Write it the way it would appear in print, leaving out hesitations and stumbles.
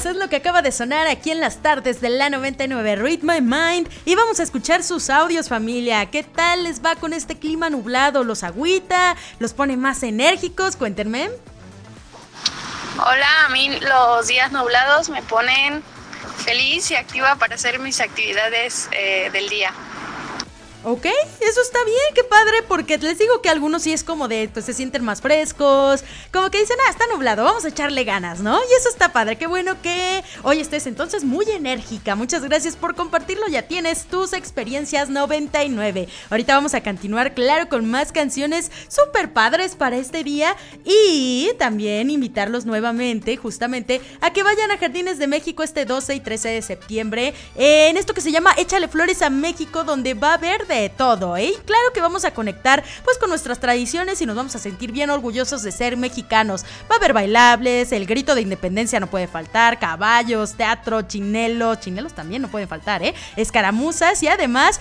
es lo que acaba de sonar aquí en las tardes de la 99 Read My Mind. Y vamos a escuchar sus audios, familia. ¿Qué tal les va con este clima nublado? ¿Los agüita? ¿Los pone más enérgicos? Cuéntenme. Hola, a mí los días nublados me ponen feliz y activa para hacer mis actividades del día. Ok, eso está bien, qué padre, porque les digo que algunos sí es como de, pues se sienten más frescos, como que dicen, está nublado, vamos a echarle ganas, ¿no? Y eso está padre, qué bueno que hoy estés entonces muy enérgica. Muchas gracias por compartirlo, ya tienes tus experiencias 99. Ahorita vamos a continuar, claro, con más canciones súper padres para este día y también invitarlos nuevamente, justamente, a que vayan a Jardines de México este 12 y 13 de septiembre en esto que se llama Échale Flores a México, donde va a haber de todo, ¿eh? Claro que vamos a conectar pues con nuestras tradiciones y nos vamos a sentir bien orgullosos de ser mexicanos. Va a haber bailables, el grito de independencia no puede faltar, caballos, teatro, chinelos también no pueden faltar, escaramuzas y además